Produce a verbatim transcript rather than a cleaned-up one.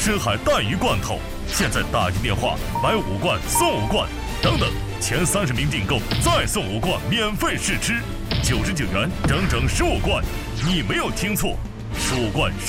深海带鱼罐头，现在打一电话买五罐送五罐，等等，前三十名订购再送五罐免费试吃，九十九元整整十五罐，你没有听错，十五罐。